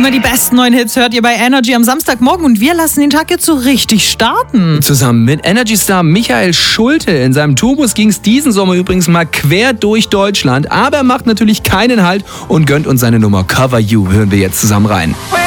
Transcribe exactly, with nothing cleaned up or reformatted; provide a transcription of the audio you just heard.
Immer die besten neuen Hits hört ihr bei Energy am Samstagmorgen und wir lassen den Tag jetzt so richtig starten. Zusammen mit Energy-Star Michael Schulte. In seinem Tourbus ging es diesen Sommer übrigens mal quer durch Deutschland. Aber er macht natürlich keinen Halt und gönnt uns seine Nummer Cover You. Hören wir jetzt zusammen rein.